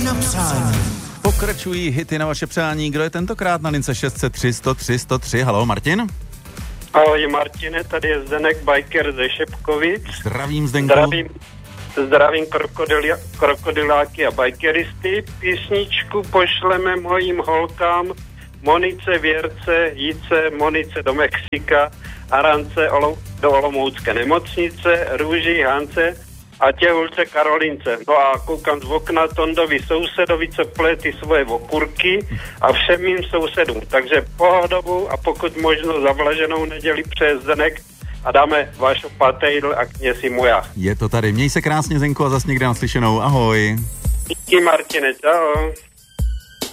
na přání. Pokračují hity na vaše přání. Kdo je tentokrát na lince 603 103 103? Haló, Martin? Ahoj Martine, tady je Zdenek Biker ze Šepkovic. Zdravím, Zdenku. Zdravím krokodiláky a bikeristy. Písničku pošleme mojím holkám Monice, Věrce, Jice, Monice do Mexika, Arance do Olomoucké nemocnice, Růži, Hance a Těhulce Karolince. No a koukám z okna Tondovi sousedovi, co plete svoje okurky a všem mým sousedům. Takže pohodovou a pokud možno zavlaženou neděli přes Zdenek a dáme Vašo Patejdl a kněsi Moja. Je to tady. Měj se krásně, Zdenku, a zas někde naslyšenou. Ahoj. Díky, Martine, čau.